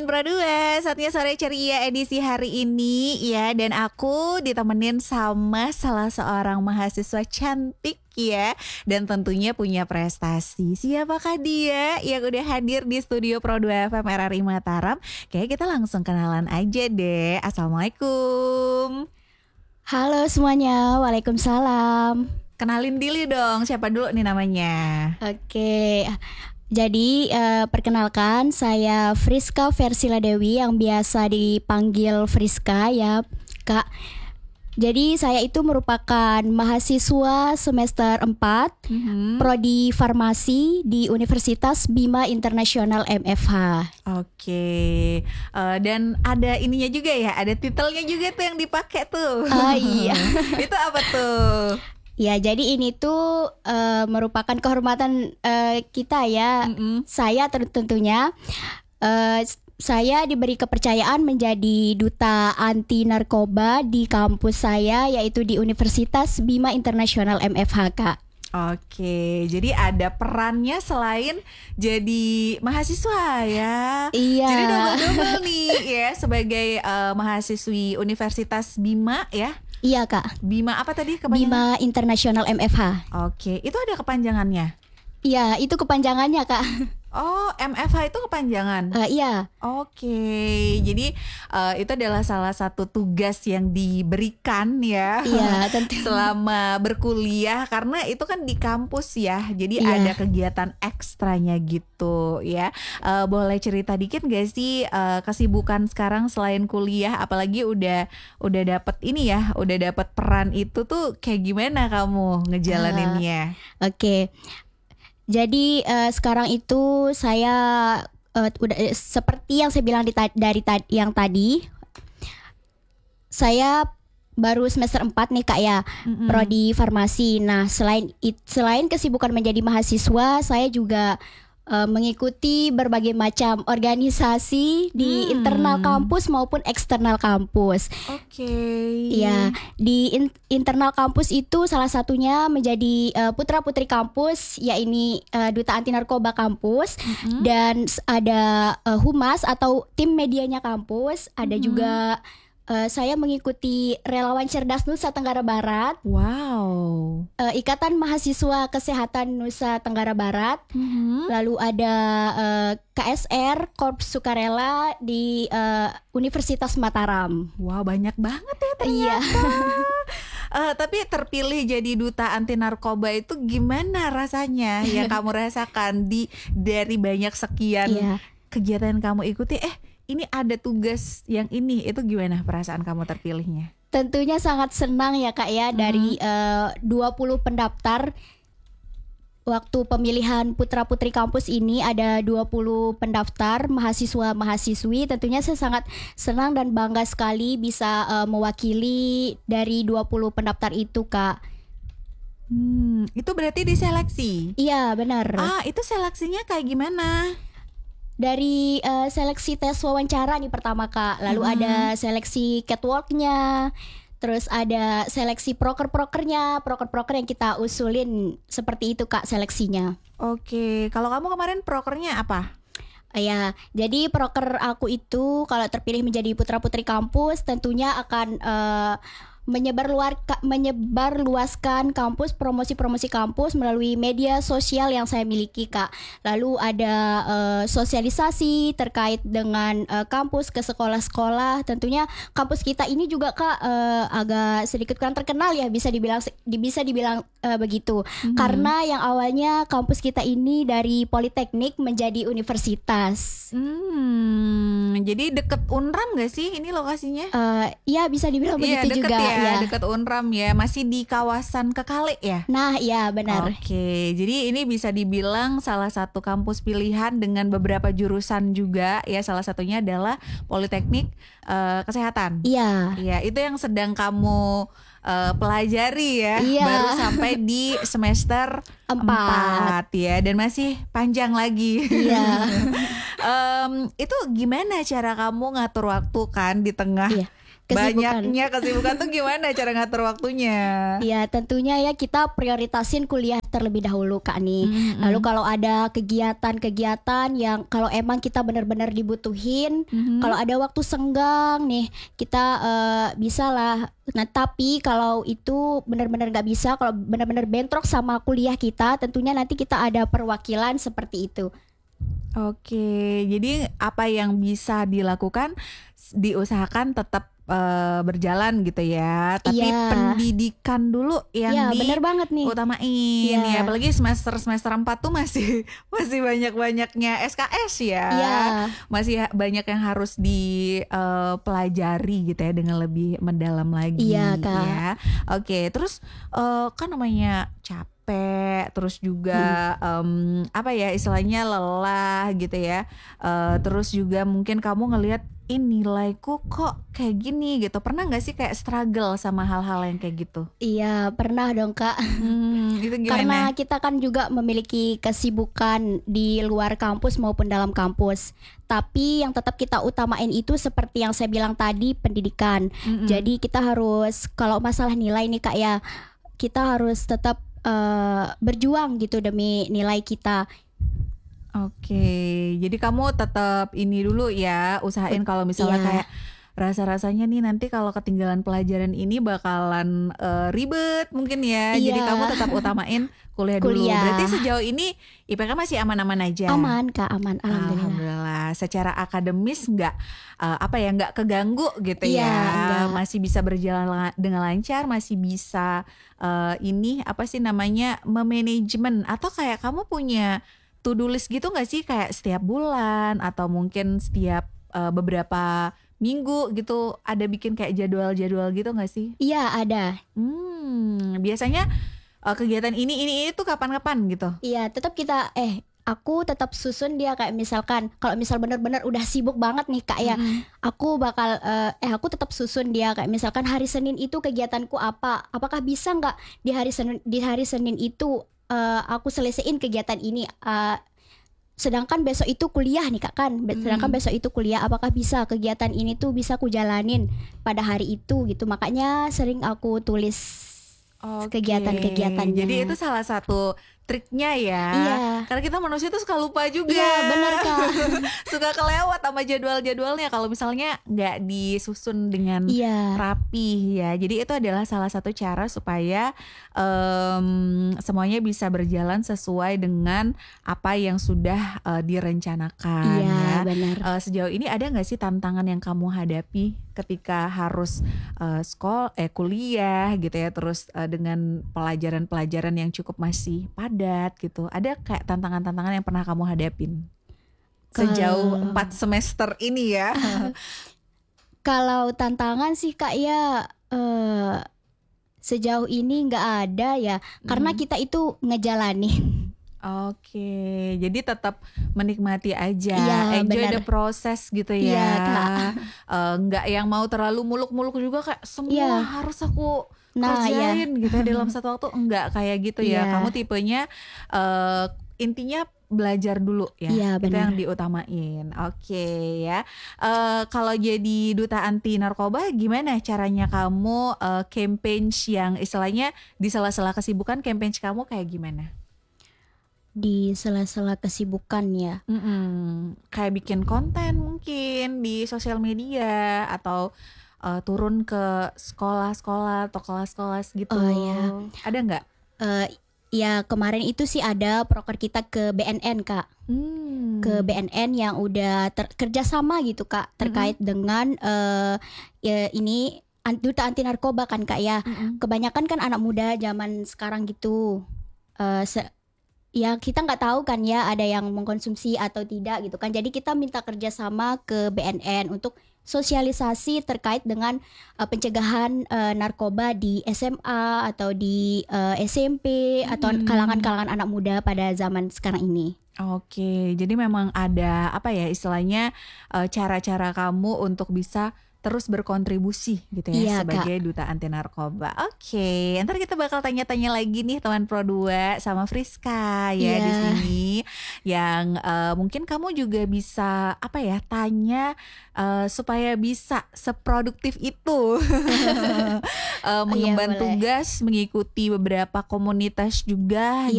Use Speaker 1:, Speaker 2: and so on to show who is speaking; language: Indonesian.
Speaker 1: Pro 2, saatnya sore ceria edisi hari ini ya. Dan aku ditemenin sama salah seorang mahasiswa cantik ya. Dan tentunya punya prestasi. Siapakah dia yang udah hadir di studio Pro 2 FM RRI Mataram? Kayaknya kita langsung kenalan aja deh. Assalamualaikum.
Speaker 2: Halo semuanya, waalaikumsalam.
Speaker 1: Kenalin diri dong, siapa dulu nih namanya?
Speaker 2: Oke, jadi perkenalkan saya Friska Versila Dewi yang biasa dipanggil Friska ya Kak. Jadi saya itu merupakan mahasiswa semester 4 Prodi Farmasi di Universitas Bima Internasional MFH.
Speaker 1: Oke, dan ada ininya juga ya, ada titelnya juga tuh yang dipakai tuh.
Speaker 2: Iya.
Speaker 1: Itu apa tuh?
Speaker 2: Ya, jadi ini tuh merupakan kehormatan kita ya. Saya tentunya saya diberi kepercayaan menjadi duta anti narkoba di kampus saya, yaitu di Universitas Bima Internasional MFH, Kak.
Speaker 1: Oke, jadi ada perannya selain jadi mahasiswa ya.
Speaker 2: Iya.
Speaker 1: Jadi double-double nih ya sebagai mahasiswi Universitas Bima ya.
Speaker 2: Iya, Kak.
Speaker 1: Bima apa tadi kepanjangan?
Speaker 2: Bima Internasional MFH.
Speaker 1: Oke, itu ada kepanjangannya?
Speaker 2: Iya, itu kepanjangannya, Kak.
Speaker 1: Oh, MFH itu kepanjangan?
Speaker 2: Iya.
Speaker 1: Oke, jadi itu adalah salah satu tugas yang diberikan ya.
Speaker 2: Iya, tentu.
Speaker 1: Selama berkuliah, karena itu kan di kampus ya, jadi
Speaker 2: Iya.
Speaker 1: ada kegiatan ekstranya gitu ya. Boleh cerita dikit gak sih kesibukan sekarang selain kuliah, apalagi udah dapet ini ya, udah dapet peran itu tuh kayak gimana kamu ngejalaninnya?
Speaker 2: Oke. Jadi sekarang itu saya udah seperti yang saya bilang yang tadi, saya baru semester 4 nih Kak ya, Prodi Farmasi. Nah, selain kesibukan menjadi mahasiswa, saya juga mengikuti berbagai macam organisasi di internal kampus maupun eksternal kampus.
Speaker 1: Oke.
Speaker 2: Ya, di internal kampus itu salah satunya menjadi putra-putri kampus, yakni duta anti narkoba kampus, dan ada humas atau tim medianya kampus, ada juga saya mengikuti relawan cerdas Nusa Tenggara Barat.
Speaker 1: Wow.
Speaker 2: Ikatan Mahasiswa Kesehatan Nusa Tenggara Barat. Lalu ada KSR Korps Sukarela di Universitas Mataram.
Speaker 1: Wow, banyak banget ya ternyata.
Speaker 2: Iya.
Speaker 1: Tapi terpilih jadi duta anti narkoba itu gimana rasanya yang kamu rasakan dari banyak sekian kegiatan yang kamu ikuti? Ini ada tugas yang ini, itu gimana perasaan kamu terpilihnya?
Speaker 2: Tentunya sangat senang ya Kak ya, dari 20 pendaftar. Waktu pemilihan putra-putri kampus ini ada 20 pendaftar mahasiswa-mahasiswi. Tentunya saya sangat senang dan bangga sekali bisa mewakili dari 20 pendaftar itu, Kak.
Speaker 1: Itu berarti diseleksi?
Speaker 2: Iya, benar.
Speaker 1: Itu seleksinya kayak gimana?
Speaker 2: Dari seleksi tes wawancara nih pertama Kak, lalu ada seleksi catwalknya, terus ada seleksi proker-prokernya, proker-proker yang kita usulin, seperti itu Kak seleksinya.
Speaker 1: Oke, kalau kamu kemarin prokernya apa?
Speaker 2: Ya, jadi proker aku itu kalau terpilih menjadi putra-putri kampus tentunya akan menyebarluaskan kampus, promosi-promosi kampus melalui media sosial yang saya miliki Kak. Lalu ada sosialisasi terkait dengan kampus ke sekolah-sekolah. Tentunya kampus kita ini juga Kak agak sedikit kurang terkenal ya, bisa dibilang begitu. Karena yang awalnya kampus kita ini dari Politeknik menjadi universitas.
Speaker 1: Jadi deket Unram gak sih ini lokasinya?
Speaker 2: Iya, bisa dibilang begitu juga.
Speaker 1: Ya, dekat Unram ya, masih di kawasan Kekale ya?
Speaker 2: Nah, iya benar.
Speaker 1: Oke, jadi ini bisa dibilang salah satu kampus pilihan dengan beberapa jurusan juga ya, salah satunya adalah Politeknik Kesehatan.
Speaker 2: Iya.
Speaker 1: Iya, itu yang sedang kamu pelajari ya, baru sampai di semester 4 ya, dan masih panjang lagi.
Speaker 2: Iya.
Speaker 1: Itu gimana cara kamu ngatur waktu kan di tengah banyaknya kesibukan tuh, gimana cara ngatur waktunya?
Speaker 2: Ya tentunya ya kita prioritasin kuliah terlebih dahulu Kak nih. Lalu kalau ada kegiatan-kegiatan yang kalau emang kita benar-benar dibutuhin, kalau ada waktu senggang nih kita bisa lah. Nah tapi kalau itu benar-benar nggak bisa, kalau benar-benar bentrok sama kuliah kita, tentunya nanti kita ada perwakilan seperti itu.
Speaker 1: Oke, jadi apa yang bisa dilakukan diusahakan tetap berjalan gitu ya. Tapi
Speaker 2: Iya.
Speaker 1: pendidikan dulu yang
Speaker 2: Iya benar banget nih.
Speaker 1: diutamain
Speaker 2: Iya.
Speaker 1: ya. Apalagi semester 4 tuh masih masih banyak-banyaknya SKS ya.
Speaker 2: Iya.
Speaker 1: Masih banyak yang harus dipelajari gitu ya dengan lebih mendalam lagi
Speaker 2: Iya, Kak.
Speaker 1: ya. Oke, terus kan namanya capek, terus juga apa ya istilahnya lelah gitu ya. Terus juga mungkin kamu ngelihat nilaiku kok kayak gini gitu. Pernah nggak sih kayak struggle sama hal-hal yang kayak gitu?
Speaker 2: Iya pernah dong Kak.
Speaker 1: Itu
Speaker 2: Karena
Speaker 1: gimana?
Speaker 2: kita kan juga memiliki kesibukan di luar kampus maupun dalam kampus. Tapi yang tetap kita utamain itu seperti yang saya bilang tadi, pendidikan. Jadi kita harus, kalau masalah nilai nih Kak ya, kita harus tetap berjuang gitu demi nilai kita.
Speaker 1: Oke, jadi kamu tetap ini dulu ya, usahain kalau misalnya
Speaker 2: Iya.
Speaker 1: kayak rasa-rasanya nih nanti kalau ketinggalan pelajaran ini bakalan ribet mungkin ya. Jadi
Speaker 2: Iya.
Speaker 1: kamu tetap utamain kuliah dulu.
Speaker 2: Kuliah.
Speaker 1: Berarti sejauh ini IPK masih aman-aman aja.
Speaker 2: Aman Kak, aman. Alhamdulillah.
Speaker 1: Alhamdulillah. Secara akademis nggak nggak keganggu gitu
Speaker 2: Iya,
Speaker 1: ya.
Speaker 2: enggak.
Speaker 1: Masih bisa berjalan dengan lancar, masih bisa ini apa sih namanya memanajemen atau kayak kamu punya to-do list gitu nggak sih kayak setiap bulan atau mungkin setiap beberapa minggu gitu ada bikin kayak jadwal-jadwal gitu nggak sih?
Speaker 2: Iya ada.
Speaker 1: Biasanya kegiatan ini tuh kapan-kapan gitu?
Speaker 2: Iya, tetap kita aku tetap susun dia kayak misalkan kalau misal benar-benar udah sibuk banget nih Kak ya, aku bakal aku tetap susun dia kayak misalkan hari Senin itu kegiatanku apa? Apakah bisa nggak di hari Senin itu aku selesaiin kegiatan ini? Sedangkan besok itu kuliah nih Kak kan. Sedangkan besok itu kuliah, apakah bisa kegiatan ini tuh bisa aku jalanin pada hari itu gitu. Makanya sering aku tulis kegiatan-kegiatannya.
Speaker 1: Jadi itu salah satu triknya ya.
Speaker 2: Iya.
Speaker 1: Karena kita manusia tuh suka lupa juga.
Speaker 2: Iya, bener, Kak.
Speaker 1: Suka kelewat sama jadwal-jadwalnya kalau misalnya nggak disusun dengan
Speaker 2: Iya.
Speaker 1: rapi ya. Jadi itu adalah salah satu cara supaya semuanya bisa berjalan sesuai dengan apa yang sudah direncanakan
Speaker 2: Iya,
Speaker 1: ya.
Speaker 2: benar.
Speaker 1: Sejauh ini ada nggak sih tantangan yang kamu hadapi ketika harus kuliah gitu ya, terus dengan pelajaran-pelajaran yang cukup masih padat gitu. Ada kayak tantangan-tantangan yang pernah kamu hadapin sejauh 4 semester ini ya?
Speaker 2: Kalau tantangan sih Kak ya sejauh ini nggak ada ya, karena kita itu ngejalanin.
Speaker 1: Oke, jadi tetap menikmati aja,
Speaker 2: Iya,
Speaker 1: enjoy
Speaker 2: benar.
Speaker 1: the process gitu ya.
Speaker 2: Iya, Kak.
Speaker 1: Nggak yang mau terlalu muluk-muluk juga kayak semua
Speaker 2: Iya.
Speaker 1: harus aku
Speaker 2: Nah, iya.
Speaker 1: kerjain gitu ya dalam satu waktu. Enggak kayak gitu ya.
Speaker 2: Iya.
Speaker 1: Kamu tipenya intinya belajar dulu ya.
Speaker 2: Iya,
Speaker 1: Itu
Speaker 2: benar.
Speaker 1: yang diutamain. Oke ya. Kalau jadi duta anti narkoba gimana caranya kamu campaign yang istilahnya di sela-sela kesibukan campaign kamu kayak gimana?
Speaker 2: Di sela-sela kesibukan ya.
Speaker 1: Kayak bikin konten mungkin di sosial media atau turun ke sekolah-sekolah atau kelas-kelas gitu.
Speaker 2: Oh, iya.
Speaker 1: Ada nggak?
Speaker 2: Ya kemarin itu sih ada proker kita ke BNN Kak. Ke BNN yang udah kerja sama gitu Kak terkait dengan ya ini duta anti narkoba kan Kak ya. Kebanyakan kan anak muda zaman sekarang gitu. Ya kita nggak tahu kan ya ada yang mengkonsumsi atau tidak gitu kan. Jadi kita minta kerjasama ke BNN untuk sosialisasi terkait dengan pencegahan narkoba di SMA atau di SMP atau kalangan-kalangan anak muda pada zaman sekarang ini.
Speaker 1: Oke, jadi memang ada apa ya istilahnya cara-cara kamu untuk bisa terus berkontribusi gitu ya
Speaker 2: Iya,
Speaker 1: sebagai duta anti narkoba. Oke, ntar kita bakal tanya-tanya lagi nih teman Pro 2 sama Friska ya di
Speaker 2: Iya.
Speaker 1: sini yang mungkin kamu juga bisa apa ya tanya supaya bisa seproduktif itu mengemban
Speaker 2: boleh.
Speaker 1: tugas, mengikuti beberapa komunitas juga